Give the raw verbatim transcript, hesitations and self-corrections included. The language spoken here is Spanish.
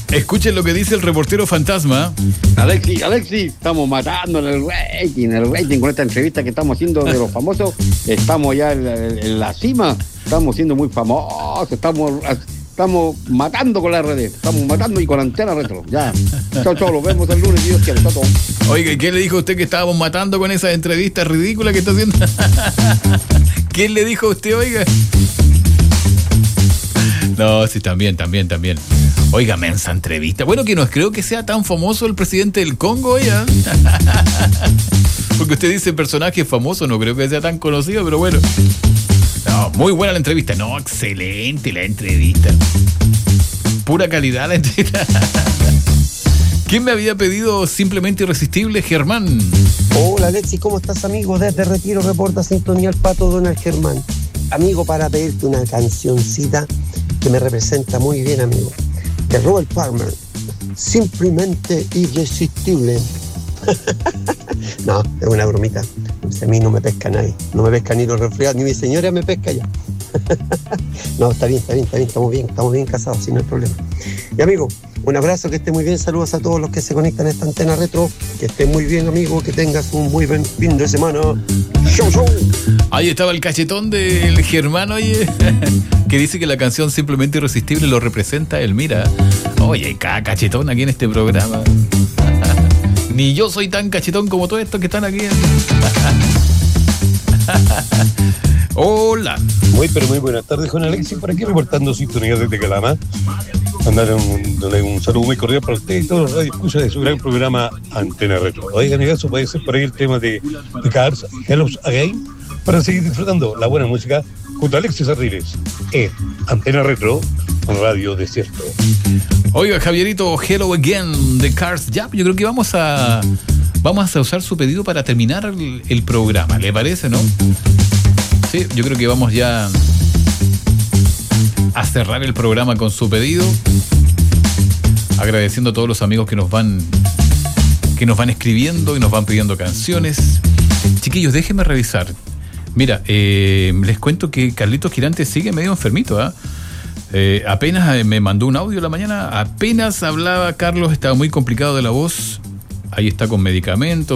Escuchen lo que dice el reportero fantasma. Alexi, Alexi, estamos matando el rating, el rating con esta entrevista que estamos haciendo de los famosos. Estamos ya en la, en la cima, estamos siendo muy famosos, estamos, estamos matando con la R D, estamos matando y con Antena Retro. Ya, chao, chao, los vemos el lunes, Dios quiere, chao, chao. Oiga, ¿qué le dijo a usted que estábamos matando con esas entrevistas ridículas que está haciendo? ¿Quién le dijo a usted, oiga? No, sí, también, también, también. Oiga, mensa entrevista. Bueno, que no creo que sea tan famoso el presidente del Congo, oiga. Porque usted dice personaje famoso, no creo que sea tan conocido, pero bueno. No, muy buena la entrevista. No, excelente la entrevista. Pura calidad la entrevista. ¿Quién me había pedido Simplemente Irresistible? Germán. Hola Alexis, ¿cómo estás, amigo? Desde Retiro reporta sintonía al Pato Donald Germán. Amigo, para pedirte una cancioncita que me representa muy bien, amigo. De Robert Palmer. Simplemente Irresistible. No, es una bromita. A mí no me pesca nadie. No me pesca ni los resfriados, ni mi señora me pesca ya. No, está bien, está bien, está bien, estamos bien, estamos bien casados, sin no hay problema. Y amigo, un abrazo, que esté muy bien, saludos a todos los que se conectan a esta Antena Retro, que esté muy bien, amigo, que tengas un muy buen fin de semana. Show, show. Ahí estaba el cachetón del Germán, oye, que dice que la canción Simplemente Irresistible lo representa él, mira. Oye, cada cachetón aquí en este programa. Ni yo soy tan cachetón como todos estos que están aquí. Hola. Muy, pero muy buenas tardes, Juan Alexis, por aquí reportando sintonía desde Calama. Mandar un, un saludo muy cordial para usted y todos los radioescuchas de su gran programa Antena Retro. Oigan, en caso puede ser por ahí el tema de The Cars, Hello Again, para seguir disfrutando la buena música junto a Alexis Arriles en Antena Retro, Radio Desierto. Oiga, Javierito, Hello Again, The Cars. Ya, yo creo que vamos a vamos a usar su pedido para terminar el, el programa, ¿le parece, no? Sí, yo creo que vamos ya a cerrar el programa con su pedido, agradeciendo a todos los amigos que nos van que nos van escribiendo y nos van pidiendo canciones. Chiquillos, déjenme revisar. Mira, eh, les cuento que Carlitos Girante sigue medio enfermito, ¿eh? Eh, apenas me mandó un audio en la mañana, apenas hablaba Carlos, estaba muy complicado de la voz. Ahí está con medicamentos.